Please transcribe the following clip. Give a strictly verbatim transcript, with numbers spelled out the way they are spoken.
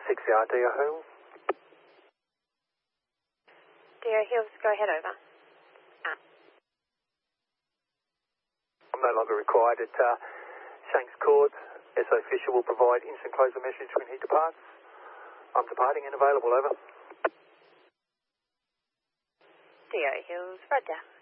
six R D O Hills. D O Hills, go ahead, over. Ah. I'm no longer required at uh, Shanks Court. S O Fisher will provide instant closure message when he departs. I'm departing and available, over. D O Hills, roger.